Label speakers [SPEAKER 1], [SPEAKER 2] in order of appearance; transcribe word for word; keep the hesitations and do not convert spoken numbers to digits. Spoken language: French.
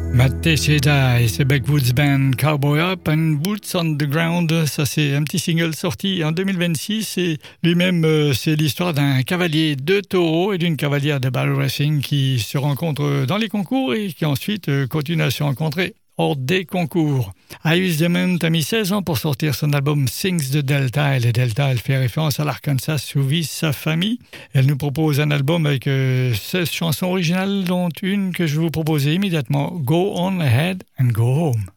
[SPEAKER 1] Matt Teixeira et ses Backwoods Band Cowboy Up and Boots on the Ground, ça c'est un petit single sorti en deux mille vingt-six et lui-même euh, c'est l'histoire d'un cavalier de taureau et d'une cavalière de barrel racing qui se rencontrent dans les concours et qui ensuite euh, continuent à se rencontrer hors des concours. Iris Diamond a mis seize ans pour sortir son album Sings de Delta. Et le Delta, elle fait référence à l'Arkansas où vit sa famille. Elle nous propose un album avec euh, seize chansons originales, dont une que je vais vous proposer immédiatement, Go On Ahead and Go Home.